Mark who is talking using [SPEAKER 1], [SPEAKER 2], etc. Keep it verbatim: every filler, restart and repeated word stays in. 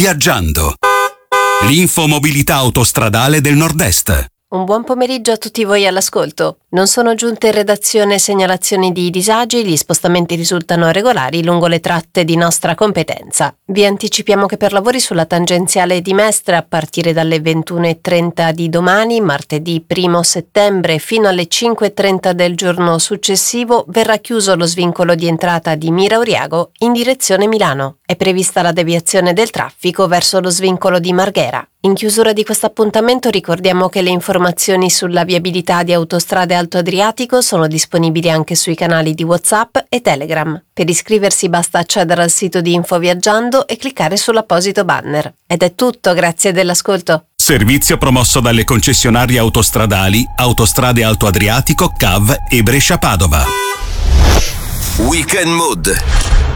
[SPEAKER 1] Viaggiando. L'infomobilità autostradale del Nord-Est.
[SPEAKER 2] Un buon pomeriggio a tutti voi all'ascolto. Non sono giunte in redazione segnalazioni di disagi, gli spostamenti risultano regolari lungo le tratte di nostra competenza. Vi anticipiamo che per lavori sulla tangenziale di Mestre, a partire dalle ventuno e trenta di domani, martedì primo settembre, fino alle cinque e trenta del giorno successivo, verrà chiuso lo svincolo di entrata di Mirauriago in direzione Milano. È prevista la deviazione del traffico verso lo svincolo di Marghera. In chiusura di questo appuntamento ricordiamo che le informazioni sulla viabilità di Autostrade Alto Adriatico sono disponibili anche sui canali di WhatsApp e Telegram. Per iscriversi basta accedere al sito di Info Viaggiando e cliccare sull'apposito banner. Ed è tutto, grazie dell'ascolto.
[SPEAKER 1] Servizio promosso dalle concessionarie autostradali Autostrade Alto Adriatico, C A V e Brescia Padova.
[SPEAKER 3] Weekend Mood.